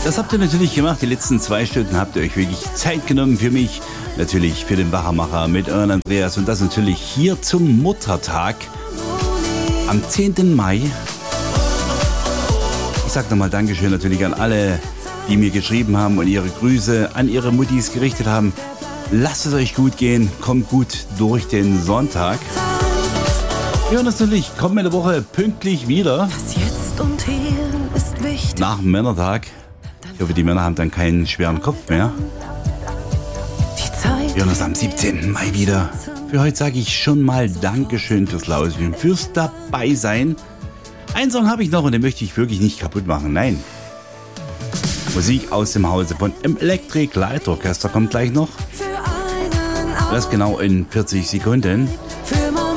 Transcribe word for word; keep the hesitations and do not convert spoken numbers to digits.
Das habt ihr natürlich gemacht. Die letzten zwei Stunden habt ihr euch wirklich Zeit genommen für mich. Natürlich für den Wachermacher mit euren Andreas. Und das natürlich hier zum Muttertag am zehnten Mai. Ich sag nochmal Dankeschön natürlich an alle, die mir geschrieben haben und ihre Grüße an ihre Muttis gerichtet haben. Lasst es euch gut gehen. Kommt gut durch den Sonntag. Wir hören uns natürlich kommende Woche pünktlich wieder. Das Jetzt und Hier ist wichtig. Nach dem Männertag. Ich hoffe, die Männer haben dann keinen schweren Kopf mehr. Wir hören uns am siebzehnten Mai wieder. Für heute sage ich schon mal Dankeschön fürs Lauschen, fürs Dabeisein. Einen Song habe ich noch und den möchte ich wirklich nicht kaputt machen. Nein. Musik aus dem Hause von Electric Light Orchestra kommt gleich noch. Das genau in vierzig Sekunden.